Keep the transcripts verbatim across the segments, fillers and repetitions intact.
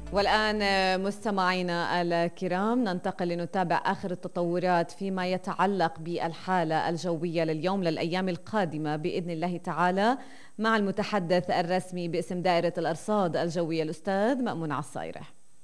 والآن مستمعينا الكرام ننتقل لنتابع آخر التطورات فيما يتعلق بالحالة الجوية لليوم للأيام القادمة بإذن الله تعالى مع المتحدث الرسمي باسم دائرة الأرصاد الجوية الأستاذ مأمون عصايرة.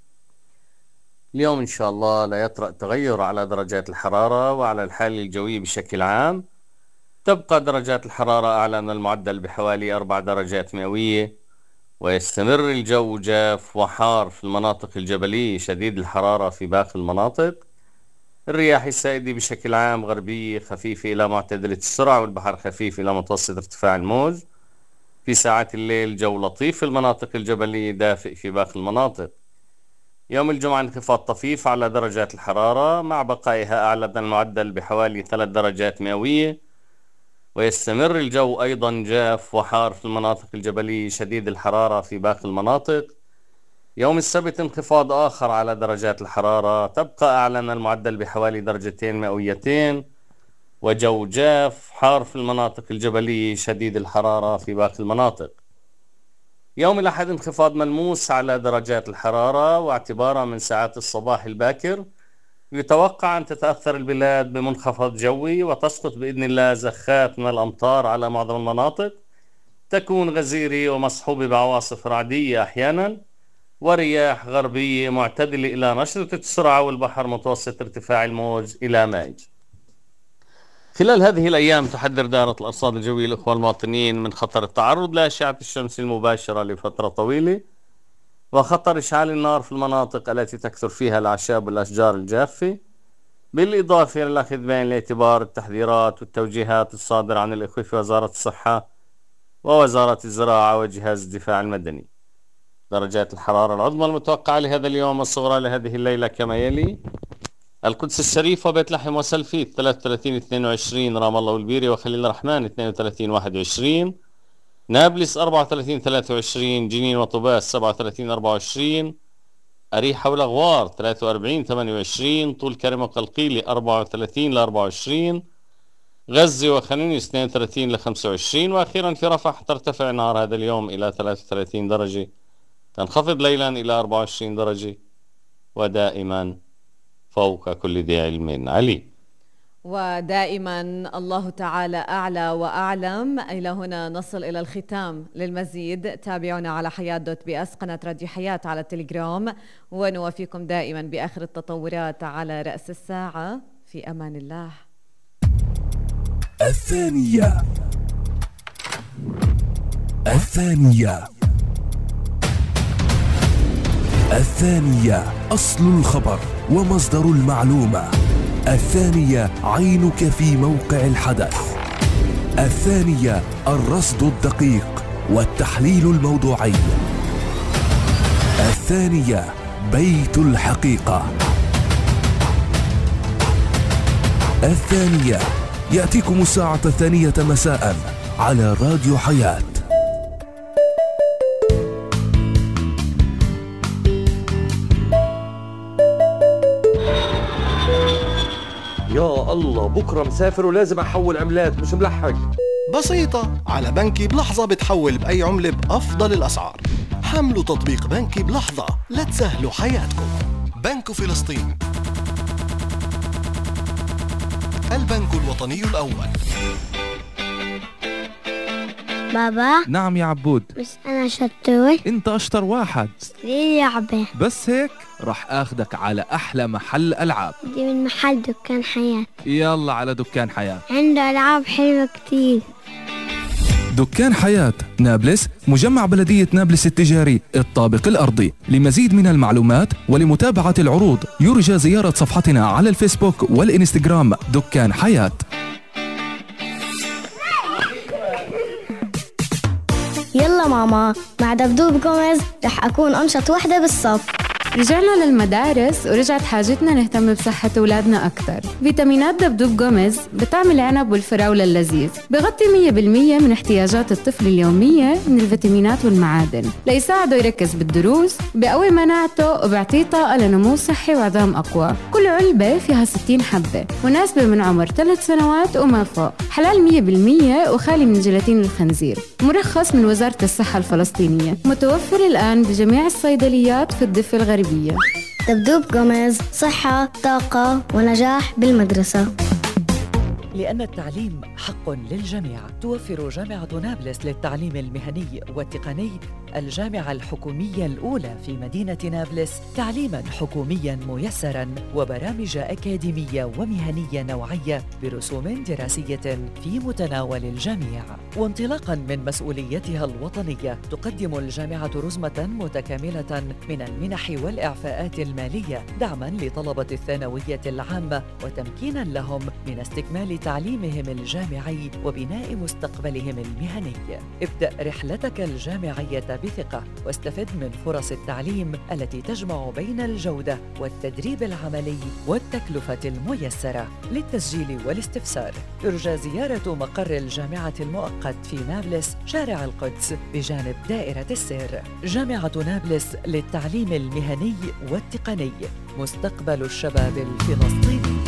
اليوم إن شاء الله لا يطرأ تغير على درجات الحرارة وعلى الحالة الجوية بشكل عام. تبقى درجات الحرارة أعلى من المعدل بحوالي أربع درجات مئوية، ويستمر الجو جاف وحار في المناطق الجبلية شديد الحرارة في باقي المناطق. الرياح السائدة بشكل عام غربية خفيفة إلى معتدلة السرعة، والبحر خفيف إلى متوسط ارتفاع الموج. في ساعات الليل جو لطيف في المناطق الجبلية، دافئ في باقي المناطق. يوم الجمعة انخفاض طفيف على درجات الحرارة مع بقائها أعلى من المعدل بحوالي ثلاث درجات مئوية، ويستمر الجو أيضا جاف وحار في المناطق الجبلية شديد الحرارة في باقي المناطق. يوم السبت انخفاض آخر على درجات الحرارة، تبقى أعلى من المعدل بحوالي درجتين مئويتين، وجو جاف حار في المناطق الجبلية شديد الحرارة في باقي المناطق. يوم الأحد انخفاض ملموس على درجات الحرارة، واعتبارا من ساعات الصباح الباكر يتوقع أن تتأثر البلاد بمنخفض جوي وتسقط بإذن الله زخات من الأمطار على معظم المناطق، تكون غزيرة ومصحوبة بعواصف رعدية أحيانا، ورياح غربية معتدلة إلى نشرة السرعة، والبحر متوسط ارتفاع الموج إلى مائج. خلال هذه الأيام تحذر دائرة الأرصاد الجوية الأخوة المواطنين من خطر التعرض لأشعة الشمس المباشرة لفترة طويلة، وخطر إشعال النار في المناطق التي تكثر فيها الأعشاب والأشجار الجافة، بالإضافة إلى الأخذ بعين الاعتبار التحذيرات والتوجيهات الصادرة عن الإخوة في وزارة الصحة ووزارة الزراعة وجهاز الدفاع المدني. درجات الحرارة العظمى المتوقعة لهذا اليوم والصغرى لهذه الليلة كما يلي: القدس الشريف وبيت لحم وسلفيت ثلاثة وثلاثين اثنين وعشرين، رام الله والبيري وخليل الرحمن اثنين وثلاثين واحد وعشرين، نابلس أربعة وثلاثين ثلاثة وعشرين، جنين وطوباس سبعة وثلاثين أربعة وعشرين، أريحة والأغوار ثلاثة وأربعين ثمانية وعشرين، طول كرم وقلقيلي أربعة وثلاثين ل أربعة وعشرين، غزة وخانيونيس اثنين وثلاثين ل خمسة وعشرين، وأخيرا في رفح ترتفع نهار هذا اليوم إلى ثلاثة وثلاثين درجة، تنخفض ليلا إلى أربعة وعشرين درجة، ودائما فوق كل ذي علم عليم. ودائما الله تعالى أعلى وأعلم. إلى هنا نصل إلى الختام. للمزيد تابعونا على حياة دوت بي اس، قناة راديو حياة على التليجرام، ونوافيكم دائما بآخر التطورات على رأس الساعة. في أمان الله. الثانية الثانية الثانية أصل الخبر ومصدر المعلومة. الثانية عينك في موقع الحدث. الثانية الرصد الدقيق والتحليل الموضوعي. الثانية بيت الحقيقة. الثانية يأتيكم الساعة الثانية مساء على راديو حياة. يا الله، بكرة مسافر ولازم أحول عملات، مش ملحق. بسيطة، على بنكي بلحظة بتحول بأي عملة بأفضل الأسعار. حملوا تطبيق بنكي بلحظة لتسهلوا حياتكم. بنك فلسطين، البنك الوطني الأول. بابا. نعم يا عبود. بس أنا شطور. أنت أشطر واحد. ليه لعبة؟ بس هيك رح أخدك على أحلى محل ألعاب. دي من محل دكان حياة. يلا على دكان حياة، عنده ألعاب حلوة كتير. دكان حياة نابلس، مجمع بلدية نابلس التجاري، الطابق الأرضي. لمزيد من المعلومات ولمتابعة العروض يرجى زيارة صفحتنا على الفيسبوك والإنستغرام دكان حياة. يلا ماما، مع دبدوب جوميز رح أكون أنشط وحدة بالصف. رجعنا للمدارس ورجعت حاجتنا نهتم بصحة أولادنا أكتر. فيتامينات دبدوب جوميز بتعمل العنب والفراولة اللذيذ، بغطي مية بالمية من احتياجات الطفل اليومية من الفيتامينات والمعادن ليساعده يركز بالدروس، بقوي مناعته وبيعطيه طاقة لنمو صحي وعظام أقوى. كل علبة فيها ستين حبة، مناسبة من عمر ثلاث سنوات وما فوق، حلال مية بالمية وخالي من جيلاتين الخنزير، مرخص من وزارة الصحة الفلسطينية، متوفر الآن بجميع الصيدليات في الضفة الغربية. دبدوب جوميز، صحة، طاقة ونجاح بالمدرسة. لأن التعليم حق للجميع، توفر جامعة نابلس للتعليم المهني والتقني الجامعة الحكومية الأولى في مدينة نابلس تعليماً حكومياً ميسراً وبرامج أكاديمية ومهنية نوعية برسوم دراسية في متناول الجميع. وانطلاقاً من مسؤوليتها الوطنية تقدم الجامعة رزمة متكاملة من المنح والإعفاءات المالية دعماً لطلبة الثانوية العامة وتمكيناً لهم من استكمال تعليمهم الجامعي وبناء مستقبلهم المهني. ابدأ رحلتك الجامعية بثقة واستفد من فرص التعليم التي تجمع بين الجودة والتدريب العملي والتكلفة الميسرة. للتسجيل والاستفسار يرجى زيارة مقر الجامعة المؤقت في نابلس شارع القدس بجانب دائرة السير. جامعة نابلس للتعليم المهني والتقني، مستقبل الشباب الفلسطيني.